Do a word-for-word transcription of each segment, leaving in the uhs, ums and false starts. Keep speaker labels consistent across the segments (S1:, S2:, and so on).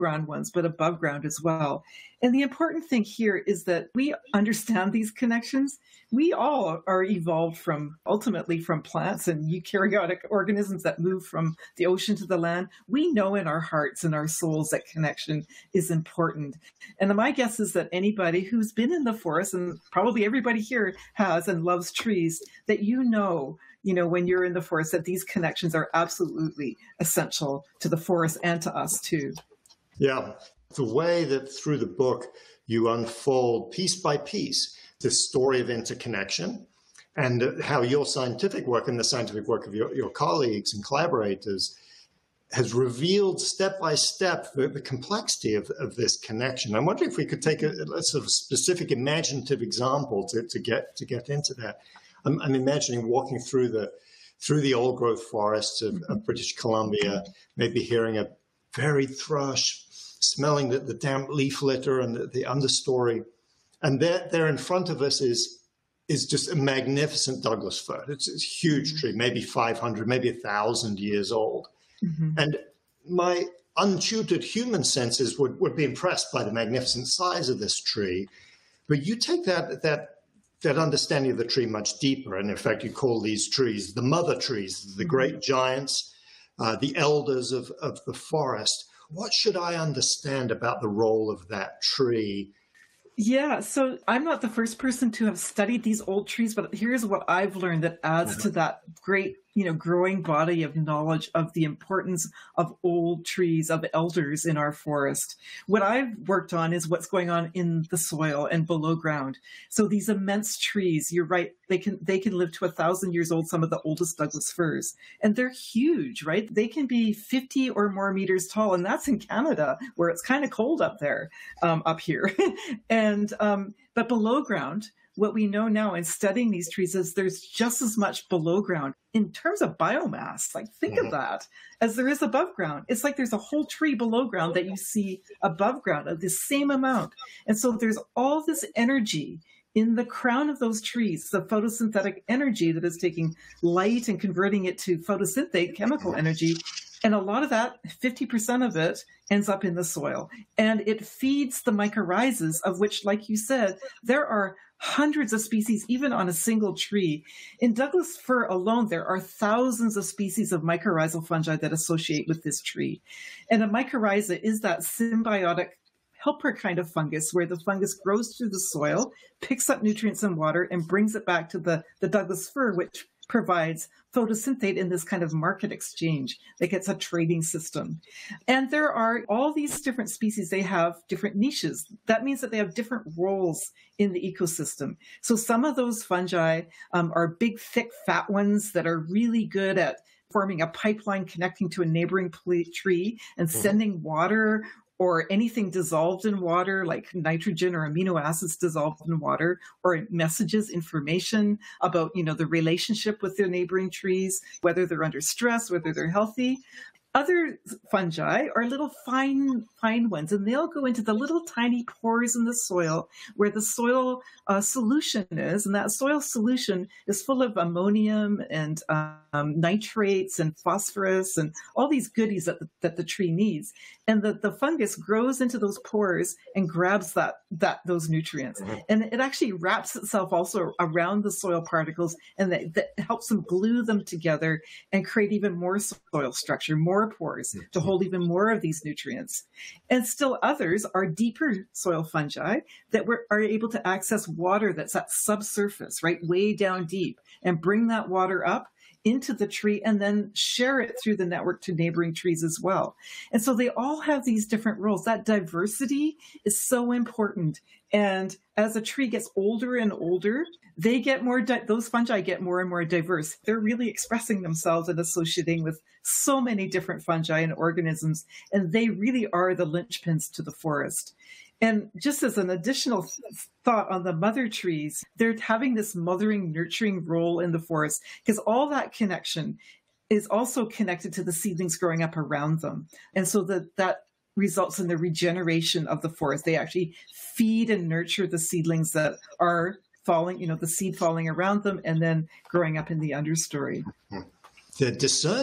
S1: ground ones, but above ground as well. And the important thing here is that we understand these connections. We all are evolved from, ultimately from plants and eukaryotic organisms that move from the ocean to the land. We know in our hearts and our souls that connection is important. And my guess is that anybody who's been in the forest, and probably everybody here has and loves trees, that you know, you know, when you're in the forest, that these connections are absolutely essential to the forest and to us too.
S2: Yeah. The way that through the book you unfold piece by piece this story of interconnection and how your scientific work and the scientific work of your, your colleagues and collaborators has revealed step by step the, the complexity of, of this connection. I'm wondering if we could take a, a sort of specific imaginative example to, to get to get into that. I'm, I'm imagining walking through the through the old growth forests of, of British Columbia, maybe hearing a varied thrush, smelling the, the damp leaf litter and the, the understory. And there, there in front of us is, is just a magnificent Douglas fir. It's, it's a huge tree, maybe five hundred, maybe one thousand years old. Mm-hmm. And my untutored human senses would, would be impressed by the magnificent size of this tree. But you take that, that, that understanding of the tree much deeper. And in fact, you call these trees the mother trees, the great giants, uh, the elders of, of the forest. What should I understand about the role of that tree?
S1: Yeah, so I'm not the first person to have studied these old trees, but here's what I've learned that adds to that great, you know, growing body of knowledge of the importance of old trees, of elders in our forest. What I've worked on is what's going on in the soil and below ground. So these immense trees, you're right, they can they can live to a thousand years old, some of the oldest Douglas firs. And they're huge, right? They can be fifty or more meters tall. And that's in Canada, where it's kind of cold up there, um, up here. and um, but below ground, what we know now in studying these trees is there's just as much below ground in terms of biomass. Like, think mm-hmm. of that, as there is above ground. It's like there's a whole tree below ground that you see above ground of the same amount. And so there's all this energy in the crown of those trees, the photosynthetic energy that is taking light and converting it to photosynthate chemical energy. And a lot of that, fifty percent of it, ends up in the soil. And it feeds the mycorrhizas, of which, like you said, there are hundreds of species, even on a single tree. In Douglas fir alone, there are thousands of species of mycorrhizal fungi that associate with this tree. And a mycorrhiza is that symbiotic helper kind of fungus where the fungus grows through the soil, picks up nutrients and water, and brings it back to the, the Douglas fir, which provides photosynthate in this kind of market exchange that gets a trading system. And there are all these different species, they have different niches. That means that they have different roles in the ecosystem. So some of those fungi um, are big, thick, fat ones that are really good at forming a pipeline connecting to a neighboring tree and sending water or anything dissolved in water, like nitrogen or amino acids dissolved in water, or messages, information about, you know, the relationship with their neighboring trees, whether they're under stress, whether they're healthy. Other fungi are little fine, fine ones, and they'll go into the little tiny pores in the soil where the soil uh, solution is. And that soil solution is full of ammonium and um, nitrates and phosphorus and all these goodies that the, that the tree needs. And the, the fungus grows into those pores and grabs that, that those nutrients. Mm-hmm. And it actually wraps itself also around the soil particles, and that, that helps them glue them together and create even more soil structure, more pores to hold even more of these nutrients. And still others are deeper soil fungi that were, are able to access water that's at subsurface, right, way down deep, and bring that water up into the tree and then share it through the network to neighboring trees as well. And so they all have these different roles. That diversity is so important. And as a tree gets older and older, they get more, di- those fungi get more and more diverse. They're really expressing themselves and associating with so many different fungi and organisms, and they really are the linchpins to the forest. And just as an additional th- thought on the mother trees, they're having this mothering, nurturing role in the forest, because all that connection is also connected to the seedlings growing up around them. And so that that results in the regeneration of the forest. They actually feed and nurture the seedlings that are falling, you know, the seed falling around them and then growing up in the understory.
S2: They're discerning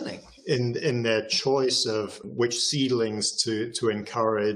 S2: in in their choice of which seedlings to to encourage